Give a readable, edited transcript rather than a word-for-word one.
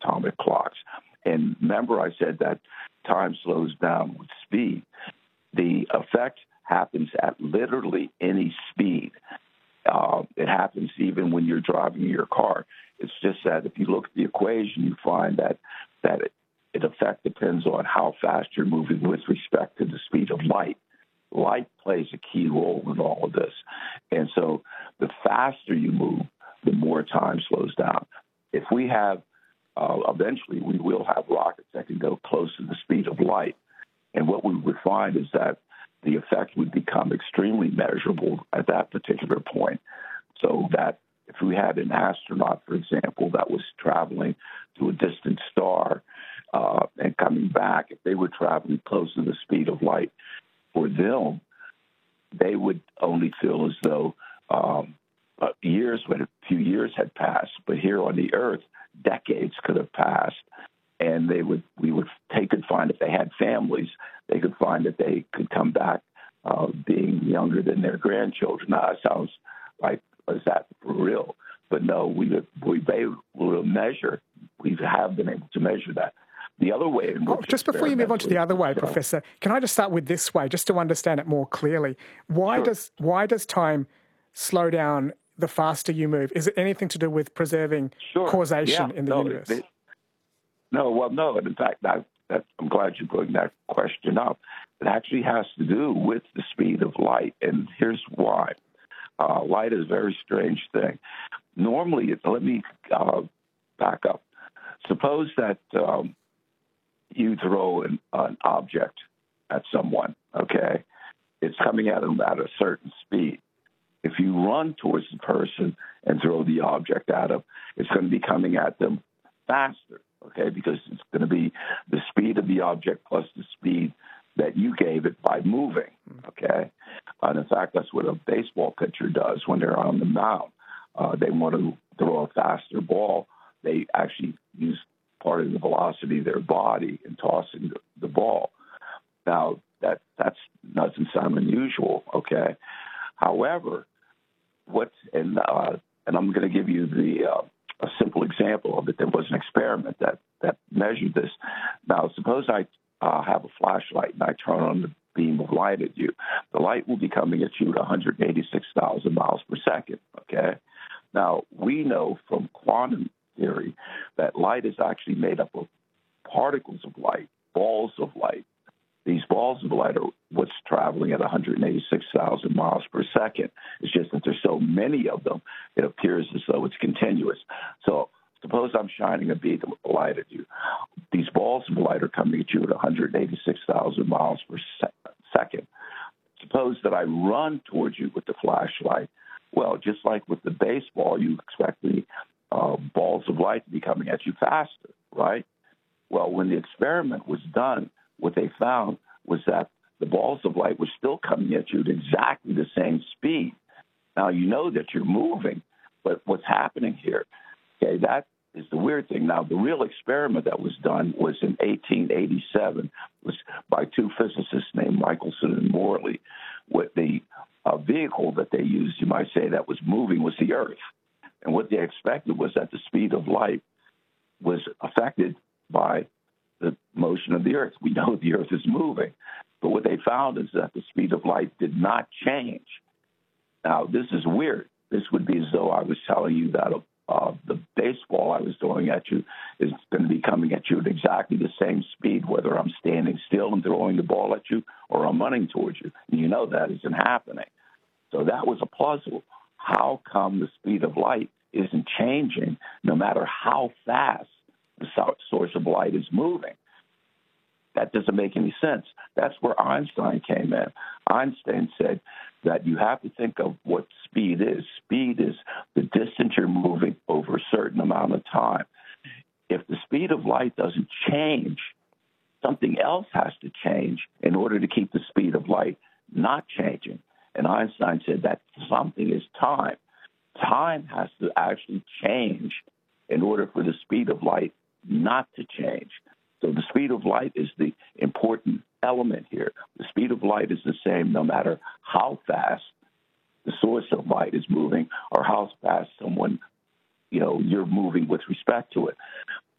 atomic clocks. And remember, I said that time slows down with speed. The effect happens at literally any speed. It happens even when you're driving your car. It's just that if you look at the equation, you find that it effect depends on how fast you're moving with respect to the speed of light. Light plays a key role in all of this. And so the faster you move, the more time slows down. If we have, eventually we will have rockets that can go close to the speed of light. And what we would find is that the effect would become extremely measurable at that particular point. So that if we had an astronaut, for example, that was traveling to a distant star and coming back, if they were traveling close to the speed of light, for them, they would only feel as though a few years had passed. But here on the Earth, decades could have passed. And we would find if they had families, they could find that they could come back being younger than their grandchildren. Now, that sounds like, is that for real? But no, we will measure. We have been able to measure that. The other way in which just before you move on to the other way, Professor, can I just start with this way, just to understand it more clearly? Why does time slow down the faster you move? Is it anything to do with preserving causation in the universe? No. And in fact, I'm glad you brought that question up. It actually has to do with the speed of light, and here's why. Light is a very strange thing. Normally, let me back up. Suppose that you throw an object at someone, okay? It's coming at them at a certain speed. If you run towards the person and throw the object at them, it's going to be coming at them faster, okay? Because it's going to be the speed of the object plus the speed that you gave it by moving, okay? And in fact, that's what a baseball pitcher does when they're on the mound. They want to throw a faster ball. They actually use part of the velocity of their body in tossing the ball. Now, that doesn't sound unusual, okay? However, and I'm going to give you a simple example of it. There was an experiment that measured this. Now, suppose I have a flashlight and I turn on the beam of light at you. The light will be coming at you at 186,000 miles per second, okay? Now, we know from quantum theory that light is actually made up of particles of light, balls of light. These balls of light are what's traveling at 186,000 miles per second. It's just that there's so many of them, it appears as though it's continuous. So suppose I'm shining a beam of light at you. These balls of light are coming at you at 186,000 miles per second. Suppose that I run towards you with the flashlight. Well, just like with the baseball, you expect the balls of light to be coming at you faster, right? Well, when the experiment was done, what they found was that the balls of light were still coming at you at exactly the same speed. Now, you know that you're moving, but what's happening here, okay, that is the weird thing. Now, the real experiment that was done was in 1887, was by two physicists named Michelson and Morley. What the vehicle that they used, you might say, that was moving was the Earth. And what they expected was that the speed of light was affected by the motion of the Earth. We know the Earth is moving. But what they found is that the speed of light did not change. Now, this is weird. This would be as though I was telling you that the baseball I was throwing at you is going to be coming at you at exactly the same speed, whether I'm standing still and throwing the ball at you or I'm running towards you. And you know that isn't happening. So that was a puzzle. How come the speed of light isn't changing no matter how fast the source of light is moving? That doesn't make any sense. That's where Einstein came in. Einstein said that you have to think of what speed is. Speed is the distance you're moving over a certain amount of time. If the speed of light doesn't change, something else has to change in order to keep the speed of light not changing. And Einstein said that something is time. Time has to actually change in order for the speed of light not to change. So the speed of light is the important element here. The speed of light is the same no matter how fast the source of light is moving or how fast you're moving with respect to it.